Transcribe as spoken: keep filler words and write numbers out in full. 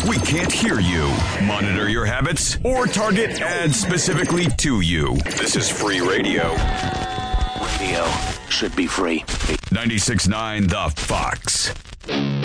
We can't hear you, monitor your habits, or target ads specifically to you. This is free radio. Radio should be free. ninety-six point nine The Fox.